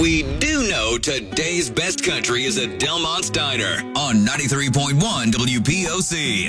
we do know today's best country is at Delmont's Diner on 93.1 WPOC.